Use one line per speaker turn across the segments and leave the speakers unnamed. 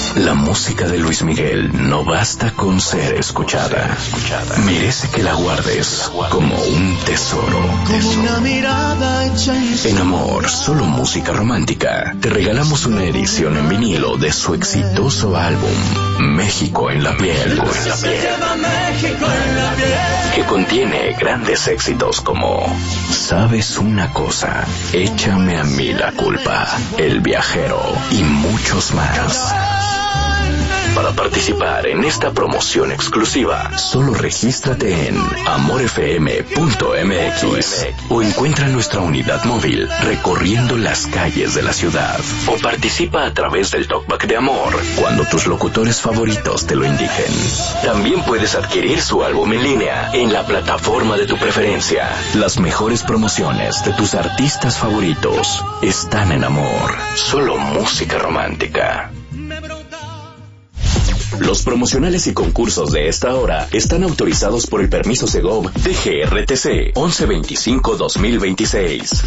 La música de Luis Miguel no basta con ser escuchada. Merece que la guardes como un tesoro. En Amor, solo música romántica, te regalamos una edición en vinilo de su exitoso álbum México en la piel, que contiene grandes éxitos como Sabes una cosa, Échame a mí la culpa, El viajero y muchos más. Para participar en esta promoción exclusiva, solo regístrate en amorfm.mx o encuentra nuestra unidad móvil recorriendo las calles de la ciudad, o participa a través del Talkback de Amor cuando tus locutores favoritos te lo indiquen. También puedes adquirir su álbum en línea en la plataforma de tu preferencia. Las mejores promociones de tus artistas favoritos están en Amor, solo música romántica. Los promocionales y concursos de esta hora están autorizados por el permiso Segov DGRTC 1125-2026.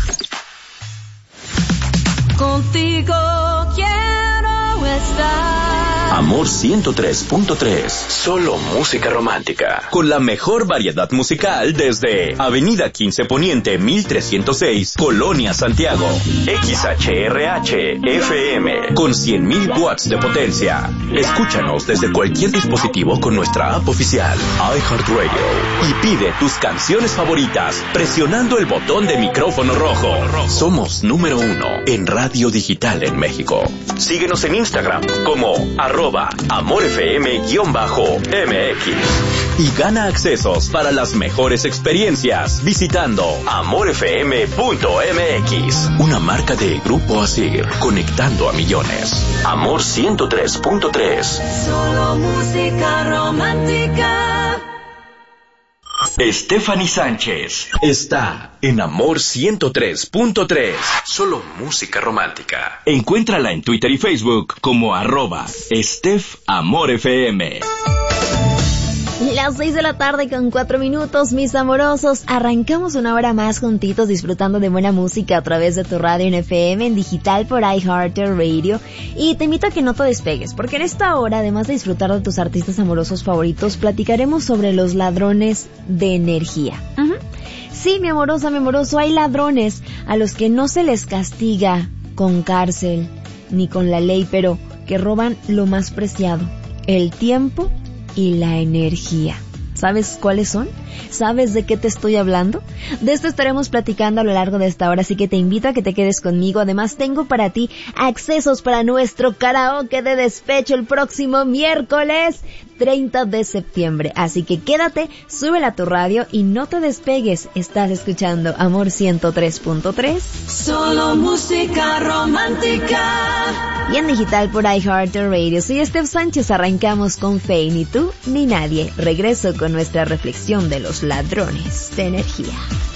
Contigo quiero estar.
Amor 103.3, solo música romántica, con la mejor variedad musical desde Avenida 15 Poniente 1306, Colonia Santiago. XHRH FM con 100.000 watts de potencia. Escúchanos desde cualquier dispositivo con nuestra app oficial iHeartRadio y pide tus canciones favoritas presionando el botón de micrófono rojo. Somos número 1 en radio digital en México. Síguenos en Instagram como @AmorFM_MX y gana accesos para las mejores experiencias visitando amorfm.mx, una marca de Grupo Asir, conectando a millones. Amor 103.3,
solo música romántica.
Stephanie Sánchez está en Amor 103.3, solo música romántica. Encuéntrala en Twitter y Facebook como @StephAmorFM.
Las 6 de la tarde con 4 minutos, mis amorosos. Arrancamos una hora más juntitos disfrutando de buena música a través de tu radio en FM, en digital por iHeartRadio. Y te invito a que no te despegues, porque en esta hora, además de disfrutar de tus artistas amorosos favoritos, platicaremos sobre los ladrones de energía. Sí, mi amorosa, mi amoroso, hay ladrones a los que no se les castiga con cárcel ni con la ley, pero que roban lo más preciado, el tiempo y la energía. ¿Sabes cuáles son? ¿Sabes de qué te estoy hablando? De esto estaremos platicando a lo largo de esta hora, así que te invito a que te quedes conmigo. Además, tengo para ti accesos para nuestro karaoke de despecho el próximo miércoles 30 de septiembre. Así que quédate, súbela a tu radio y no te despegues. Estás escuchando Amor 103.3.
Solo música romántica.
Y en digital por iHeartRadio. Soy Steph Sánchez, arrancamos con Fe, ni tú ni nadie. Regreso con nuestra reflexión de los ladrones de energía.